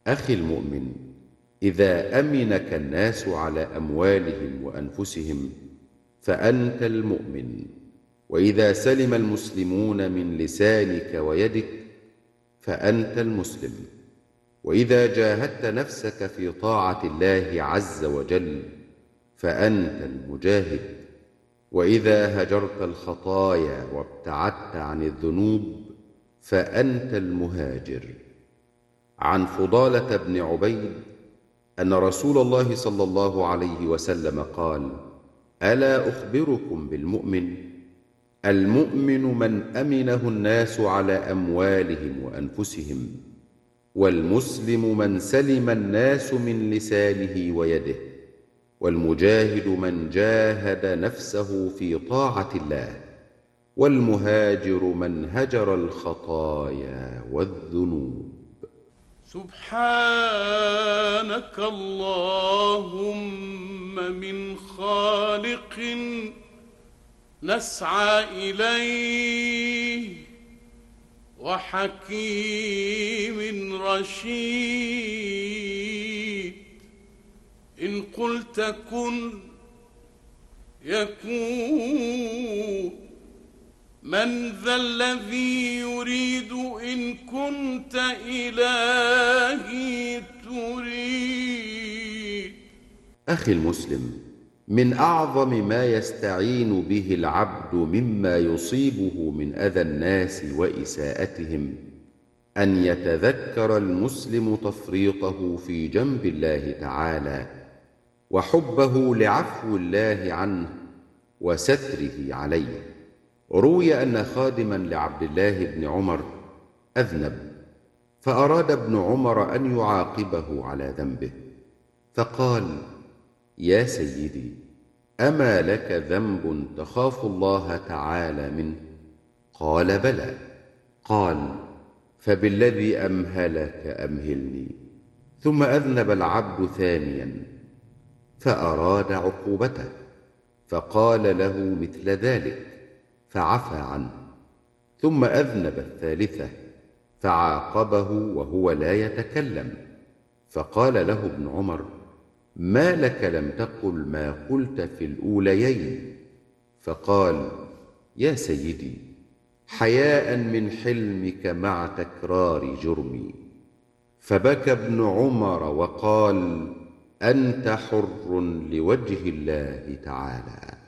أخي المؤمن، إذا أمنك الناس على أموالهم وأنفسهم فأنت المؤمن، وإذا سلم المسلمون من لسانك ويدك فأنت المسلم، وإذا جاهدت نفسك في طاعة الله عز وجل فأنت المجاهد، وإذا هجرت الخطايا وابتعدت عن الذنوب فأنت المهاجر. عن فضالة بن عبيد أن رسول الله صلى الله عليه وسلم قال: ألا أخبركم بالمؤمن؟ المؤمن من أمنه الناس على أموالهم وأنفسهم، والمسلم من سلم الناس من لسانه ويده، والمجاهد من جاهد نفسه في طاعة الله، والمهاجر من هجر الخطايا والذنوب. سبحانك اللهم من خالق نسعى إليه، وحكيم رشيد، إن قلت كن يكون. من ذا الذي يريد إن كنت إلهي تريد. أخي المسلم، من أعظم ما يستعين به العبد مما يصيبه من أذى الناس وإساءتهم أن يتذكر المسلم تفريطه في جنب الله تعالى، وحبه لعفو الله عنه وستره عليه. روي أن خادما لعبد الله بن عمر أذنب، فأراد ابن عمر أن يعاقبه على ذنبه، فقال: يا سيدي، أما لك ذنب تخاف الله تعالى منه؟ قال: بلى. قال: فبالذي أمهلك أمهلني. ثم أذنب العبد ثانيا، فأراد عقوبته، فقال له مثل ذلك، فعفى عنه. ثم أذنب الثالثة، فعاقبه وهو لا يتكلم، فقال له ابن عمر: ما لك لم تقل ما قلت في الأوليين؟ فقال: يا سيدي، حياء من حلمك مع تكرار جرمي. فبكى ابن عمر وقال: أنت حر لوجه الله تعالى.